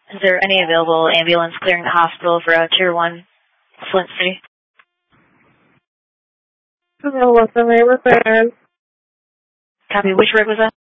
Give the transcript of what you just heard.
Is there any available ambulance clearing the hospital for a Tier 1 Flint City? What's the name of that? Copy. Which rig was that?